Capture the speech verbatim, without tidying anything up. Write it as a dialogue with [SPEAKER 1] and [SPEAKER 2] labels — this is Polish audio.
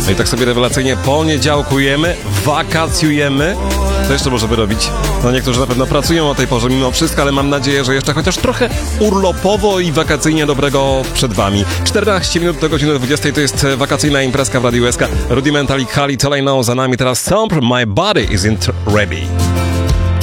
[SPEAKER 1] No i tak sobie rewelacyjnie poniedziałkujemy, wakacjujemy. Co jeszcze możemy robić? No niektórzy na pewno pracują o tej porze mimo wszystko, ale mam nadzieję, że jeszcze chociaż trochę urlopowo i wakacyjnie dobrego przed wami. czternaście minut do godziny dwudziestej to jest wakacyjna imprezka w Radiu S K. Rudimental i Kali, Tell I Know za nami teraz Stomp, My Body Isn't Ready.